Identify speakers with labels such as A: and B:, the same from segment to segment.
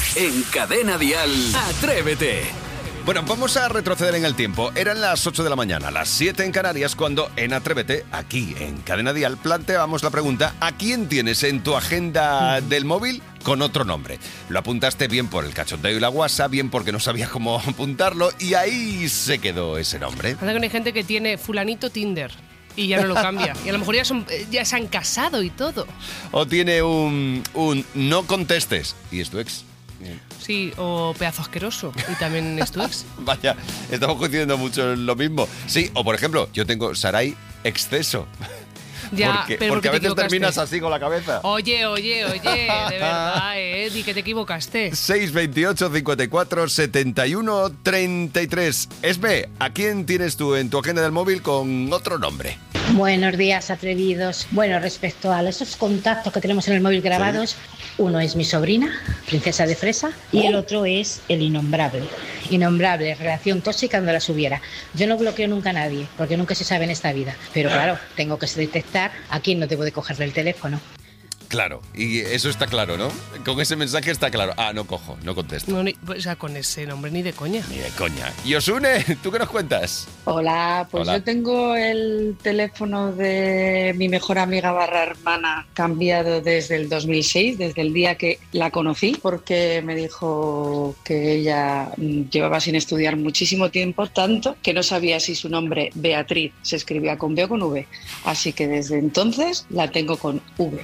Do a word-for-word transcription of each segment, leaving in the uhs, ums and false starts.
A: En Cadena Dial, Atrévete.
B: Bueno, vamos a retroceder en el tiempo. Eran las ocho de la mañana, las siete en Canarias, cuando en Atrévete, aquí en Cadena Dial, planteábamos la pregunta: ¿a quién tienes en tu agenda del móvil con otro nombre? Lo apuntaste bien por el cachondeo y la guasa, bien porque no sabías cómo apuntarlo, y ahí se quedó ese nombre.
C: Pasa que hay gente que tiene fulanito Tinder y ya no lo cambia. Y a lo mejor ya, son, ya se han casado y todo.
B: O tiene un, un no contestes y es tu ex.
C: Sí, o pedazo asqueroso y también es tu ex.
B: Vaya, estamos coincidiendo mucho en lo mismo. Sí, o por ejemplo, yo tengo Saray Exceso.
C: Ya,
B: porque
C: pero
B: porque a veces
C: equivocaste.
B: terminas así con la cabeza.
C: Oye, oye, oye, de verdad, eh, di que te equivocaste.
B: seis veintiocho, cincuenta y cuatro, setenta y uno, treinta y tres. Esbe, ¿a quién tienes tú en tu agenda del móvil con otro nombre?
D: Buenos días, atrevidos. Bueno, respecto a esos contactos que tenemos en el móvil grabados, sí. Uno es mi sobrina, princesa de fresa, y el otro es el innombrable. Innombrable, relación tóxica donde la subiera. Yo no bloqueo nunca a nadie, porque nunca se sabe en esta vida. Pero claro, tengo que detectar a quién no debo de cogerle el teléfono.
B: Claro, y eso está claro, ¿no? Con ese mensaje está claro. Ah, no cojo, no contesto.
C: No, ni, o sea, con ese nombre ni de coña.
B: Ni de coña. Y Osune, ¿tú qué nos cuentas?
E: Hola, pues
B: Hola.
E: Yo tengo el teléfono de mi mejor amiga barra hermana cambiado desde el dos mil seis, desde el día que la conocí, porque me dijo que ella llevaba sin estudiar muchísimo tiempo, tanto que no sabía si su nombre Beatriz se escribía con B o con V. Así que desde entonces la tengo con V.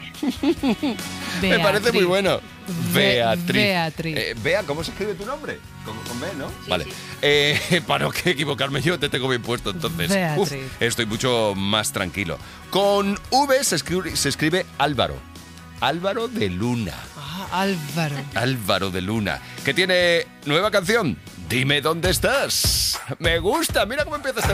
B: Me parece muy bueno. Beatriz.
C: Beatriz.
B: Eh, Bea, ¿cómo se escribe tu nombre? Con, con B, ¿no?
C: Sí,
B: vale.
C: sí.
B: Eh, para no que equivocarme yo, te tengo bien puesto entonces.
C: Beatriz.
B: Uf, estoy mucho más tranquilo. Con V se escribe, se escribe Álvaro. Álvaro de Luna.
C: Ah, Álvaro.
B: Álvaro de Luna. Que tiene nueva canción. Dime dónde estás. Me gusta. Mira cómo empieza este